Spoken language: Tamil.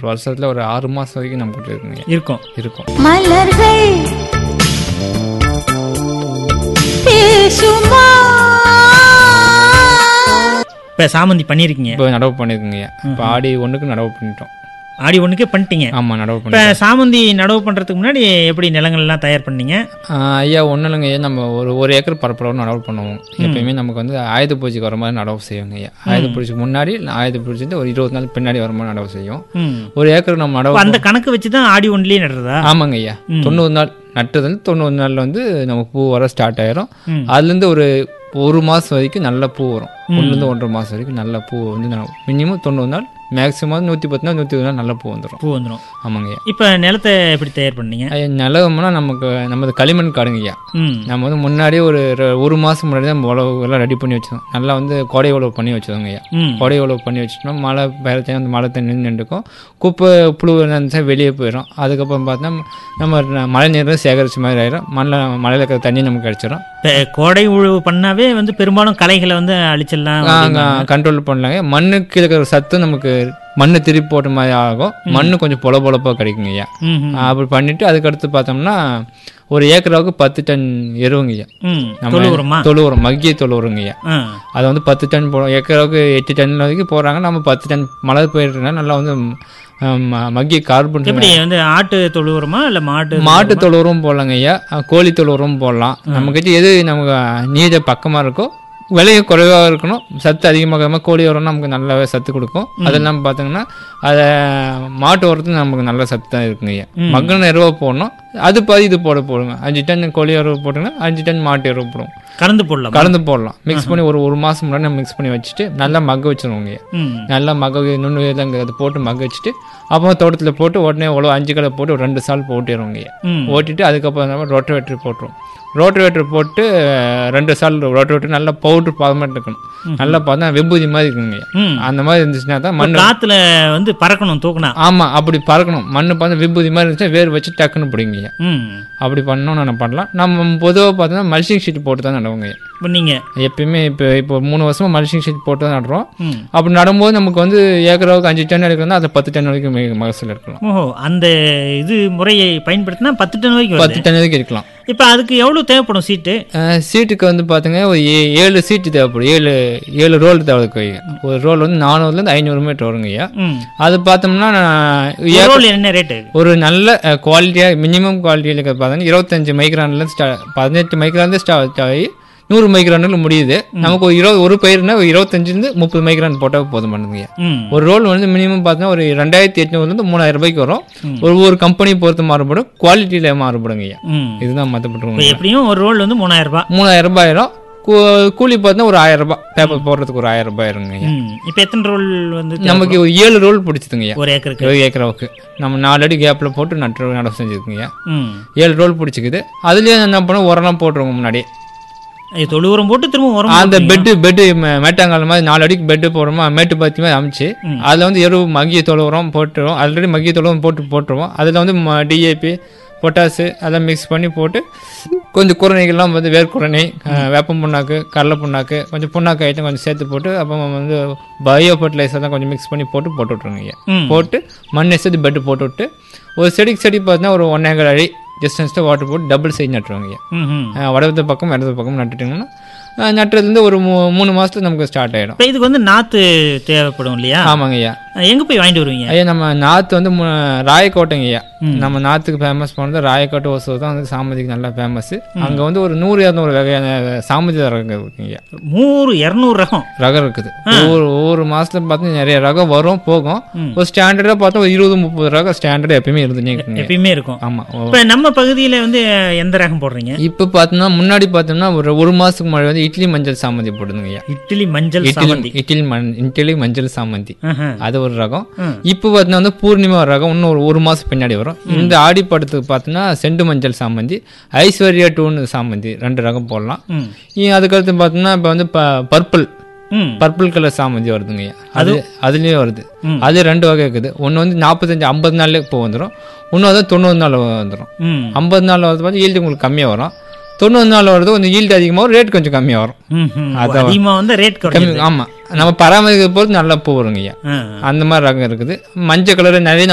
ஒரு வருஷத்துல ஒரு 6 மாசம் வரைக்கும் நம்மகிட்ட இருக்குங்க. இருக்கும் மலர்கள் பேசுமா. இப்போ சாமந்தி பண்ணியிருக்கீங்க, இப்போ நடவு பண்ணியிருக்குங்க. இப்போ ஆடி 1க்கு நடவு பண்ணிட்டோம். ஆடி 1க்கே பண்ணிட்டீங்க. ஆமாம், நடவு இப்போ பண்ணி. சாமந்தி நடவு பண்ணுறதுக்கு முன்னாடி எப்படி நிலங்கள்லாம் தயார் பண்ணீங்க? ஐயா ஒன்றும் இல்லைங்க ஐயா, நம்ம ஒரு ஏக்கர் பரப்பளவு நடவு பண்ணுவோம். எப்பயுமே நமக்கு வந்து ஆயுத பூஜைக்கு வர மாதிரி நடவு செய்வோங்க ஐயா. ஆயுத பூஜைக்கு முன்னாடி ஆயுத பூஜைக்கு ஒரு 20 நாள் பின்னாடி வர மாதிரி நடவு செய்யும். ஒரு ஏக்கர் நம்ம நடவு அந்த கணக்கு வச்சு தான் ஆடி 1லயே நடுறதா? ஆமாங்க ஐயா. 90 நாள் நட்டுறது 90 நாளில் வந்து நமக்கு பூ வர ஸ்டார்ட் ஆயிரும். அதுலேருந்து ஒரு மாதம் வரைக்கும் நல்ல பூ வரும். 1லேருந்து 1.5 மாதம் வரைக்கும் நல்ல பூ வந்து மினிமம் 90 நாள், மேக்ஸிமம் 110 நாள் 120 நாள் நல்ல பூ வந்துடும். ஆமாங்க ஐயா. இப்போ நிலத்தை எப்படி தயார் பண்ணீங்க? ஐயா நிலம்னா நமது களிமண் காடுங்க ஐயா. நம்ம வந்து முன்னாடியே ஒரு மாதம் முன்னாடி தான் உழவு எல்லாம் ரெடி பண்ணி வச்சோம். நல்லா வந்து கோடை உழவு பண்ணி வச்சோங்க ஐயா. கோடை உழவு பண்ணி வச்சுட்டோம்னா மழை பெய்யறதுக்கு அந்த மழை தண்ணி நின்றுக்கும், குப்பை புழு நினைச்சா வெளியே போயிடும். அதுக்கப்புறம் பார்த்தா நம்ம மழை நீரை சேகரிச்ச மாதிரி ஆயிரும். மழையில் இருக்கிற தண்ணி நமக்கு கிடைச்சிடும். கோடை உழவு பண்ணாவே வந்து பெரும்பாலும் களைகளை வந்து அழிச்சிடலாம், கண்ட்ரோல் பண்ணலாங்க. மண்ணுக்கு இருக்கிற சத்து நமக்கு மண்ணு திருப்பி போட்ட மாதிரி ஆகும். மண்ணு கொஞ்சம் பொலப்பொலப்பாக கிடைக்குங்க ஐயா. அப்படி பண்ணிட்டு அதுக்கடுத்து பார்த்தோம்னா ஒரு ஏக்கராவுக்கு 10 டன் எருவுங்க ஐயா. தொழு உரம், மக்கிய தொழு உரங்க ஐயா. அதை வந்து 10 டன் போடும். ஏக்கராவுக்கு 8 டன் வரைக்கும் போடுறாங்க. நம்ம 10 டன் மழை போயிட்டுனா நல்லா வந்து மக்கிய கார்பன். எப்படி வந்து ஆட்டு தொழு உரமா இல்லை மாட்டு தொழு உரம் போடலாங்க ஐயா. கோழி தொழு உரம் போடலாம். நம்மக்கிட்ட எது நமக்கு நீட பக்கமாக இருக்கோ, விலையும் குறைவாக இருக்கணும், சத்து அதிகமாக கோழி உரம் நமக்கு நல்லாவே சத்து கொடுக்கும். அதெல்லாம் பார்த்தீங்கன்னா அதை மாட்டு உரத்துக்கு நமக்கு நல்ல சத்து தான் இருக்குங்க ஐயா. மக்கின எருவை போடணும், அது பாதி இது போடுங்க. 5 டன் கோழி எருவு போட்டிங்கன்னா 5 டன் மாட்டு எருவு போடுவோம். கலந்து போடலாம். மிக்ஸ் பண்ணி ஒரு மாதம் முன்னாடி நம்ம மிக்ஸ் பண்ணி வச்சுட்டு நல்லா மக்க வச்சுருவோங்க. நல்லா நுண்ணுதான் அதை போட்டு மக்க வச்சுட்டு அப்புறம் தோட்டத்தில் போட்டு உடனே 5 களை போட்டு ஒரு 2 சால் போட்டிடுவோங்க. ஓட்டிட்டு அதுக்கப்புறம் நம்ம ரோட்டவேட்டர் போட்டுருவோம். ரோட்டவேட்டர் போட்டு 2 சால் ரோட்டவேட்டர் நல்லா பவுடர் பாதமாக இருக்கணும். நல்லா பார்த்தா விபூதி மாதிரி இருக்குங்க. அந்த மாதிரி இருந்துச்சுன்னா தான் மண் காற்றுல வந்து பறக்கணும், தூக்கணும். ஆமாம், அப்படி பறக்கணும். மண்ணு பார்த்து விபூதி மாதிரி இருந்துச்சுன்னா வேர் வச்சு டக்குன்னு பிடிங்க. அப்படி பண்ணணும் நம்ம பண்ணலாம். நம்ம பொதுவாக பார்த்தோன்னா மல்சிங் ஷீட் போட்டு தான் நடுவோங்க. இப்போ நீங்கள் எப்பயுமே இப்போ 3 வருஷமா மல்சிங் ஷீட் போட்டு தான் நடுறோம். அப்படி நடும்போது நமக்கு வந்து ஏக்கராவுக்கு 5 டன் எடுக்கணும், அதை 10 டன் வரைக்கும் மகசூல் எடுக்கலாம். ஓஹோ, அந்த இது முறையை பயன்படுத்தினா 10 டன் வரைக்கும் 10 டன் வரைக்கும் இருக்கலாம். இப்போ அதுக்கு எவ்வளோ தேவைப்படும் சீட்டு? சீட்டுக்கு வந்து பார்த்தீங்க ஒரு 7 சீட்டு தேவைப்படும். 7 ரோல் தேவைப்படுங்க. ஒரு ரோல் வந்து 400லேருந்து 500 மீட்டர் வருங்க ஐயா. அது பார்த்தோம்னா என்ன ரேட்டு? ஒரு நல்ல குவாலிட்டியாக மினிமம் குவாலிட்டியில் பார்த்தீங்கன்னா 25 மைக்ரான்லேருந்து 18 மைக்ரான்லேருந்து ஸ்டார்ட் ஆகி 100 மைக்ரான்ல முடியுது. நமக்கு ஒரு பயிர்னா 25லேருந்து 30 மைக்ரான் போட்டால் போதும் பண்ணுங்க. ஒரு ரோல் வந்து மினிமம் பார்த்தீங்கன்னா ஒரு 2800லேருந்து 3000 ரூபாய்க்கு வரும். ஒவ்வொரு கம்பெனி பொறுத்து மாறுபடும், குவாலிட்டியில மாறுபடுங்க. இதுதான் மற்றப்பட்டு எப்படியும் ஒரு ரோல் வந்து 3000 ரூபாய் ஆயிரும். கூலி பார்த்தா ஒரு 1000 ரூபாய், பேப்பர் போடுறதுக்கு ஒரு 1000 ரூபாய் இருங்க. இப்போ எத்தனை ரோல் வந்து நமக்கு 7 ரோல் பிடிச்சதுங்க ஒரு ஏக்கராவுக்கு. நம்ம 4 அடி கேப்ல போட்டு நடவு செஞ்சுருக்குங்க. 7 ரோல் பிடிச்சிக்குது. அதுலயே என்ன பண்ண உரம்லாம் போட்டுருவோம். முன்னாடியே தொழு உரம் போட்டு திரும்ப உரம் அந்த பெட்டு மேட்டாங்கால மாதிரி 4 அடிக்கு பெட்டு போடுறோமா, மேட்டு பாத்தி மாதிரி அமைச்சு அதில் வந்து எருவு மக்கிய தொழு உரம் போட்டுருவோம். ஆல்ரெடி மக்கிய தொழு உரம் போட்டுருவோம். அதில் வந்து டிஏபி, பொட்டாசு அதெல்லாம் மிக்ஸ் பண்ணி போட்டு கொஞ்சம் குரணைகள்லாம் வந்து வேர்க்குரணை, வேப்பம் புண்ணாக்கு, கடலை புண்ணாக்கு, கொஞ்சம் புண்ணாக்கு ஐட்டம் கொஞ்சம் சேர்த்து போட்டு அப்புறம் வந்து பயோ ஃபர்டிலைசர் தான் கொஞ்சம் மிக்ஸ் பண்ணி போட்டு விட்ருங்க. போட்டு மண்ணை சேர்த்து பெட்டு போட்டு விட்டு ஒரு செடி பார்த்தீங்கன்னா ஒரு 1.5 அடி டிஸ்டன்ஸில் வாட்டர் போட்டு டபுள் சைடு நட்டுருவாங்க. வடது பக்கம் இடது பக்கம் நட்டுட்டிங்கன்னா நட்டுறதுலேருந்து ஒரு 3 மாதத்துல நமக்கு ஸ்டார்ட் ஆகிடும். இதுக்கு வந்து நாற்று தேவைப்படும் இல்லையா? ஆமாங்க ஐயா. எங்கே போய் வாங்கிட்டு வருவீங்க ஐயா? நம்ம நாற்று வந்து ராயக்கோட்டைங்க ஐயா. நம்ம நாற்றுக்கு ஃபேமஸ் போனது ராயக்கோட்டை ஓசூர் தான் வந்து சாமந்திக்கு நல்லா ஃபேமஸ். அங்கே வந்து ஒரு 100-200 வகையான சாமந்தி ரகம் இருக்குங்க. 100-200 ரகம் இருக்குது. ஒவ்வொரு மாதத்துல பார்த்தீங்கன்னா நிறைய ரகம் வரும் போகும். ஒரு ஸ்டாண்டர்டாக பார்த்தா ஒரு 20-30 ரகம் ஸ்டாண்டர்டாக எப்பயுமே எப்பயுமே இருக்கும். ஆமாம். இப்போ நம்ம பகுதியில் வந்து எந்த ரகம் போடுறீங்க? இப்போ பார்த்தோம்னா முன்னாடி பார்த்தோம்னா ஒரு மாதத்துக்கு முன்னாடி வந்து இட்லி மஞ்சள் சாமந்தி போடுதுங்க ஐயா. இட்லி மஞ்சள் சாமந்தி அது ஒரு ரகம். இப்போ பார்த்தீங்கன்னா வந்து பூர்ணிமா ரகம் இன்னும் ஒரு மாதம் பின்னாடி வரும். இந்த ஆடி படத்துக்கு பார்த்தீங்கன்னா செண்டு மஞ்சள் சாமந்தி, ஐஸ்வர்யா 2 சாமந்தி 2 ரகம் போடலாம். அதுக்கடுத்து பார்த்தோம்னா இப்போ வந்து பர்பிள் கலர் சாமந்தி வருதுங்க. அதுலயே வருது. அது 2 வகை இருக்குது. ஒன்று வந்து 45-50 நாள்ல இப்போ வந்துடும். இன்னும் 90 நாள் வந்துடும். 50 நாள் வரது பார்த்து ஈல்டு உங்களுக்கு கம்மியாக வரும். 90 நாள் வருது கொஞ்சம் ஈல்டு அதிகமாக, ரேட் கொஞ்சம் கம்மியாக வரும். அதிகமாக வந்து ரேட் கம்மி. ஆமாம், நம்ம பராமரிக்க போது நல்லா பூ வருங்க ஐயா. அந்த மாதிரி ரகம் இருக்குது. மஞ்சள் கலர் நிறைய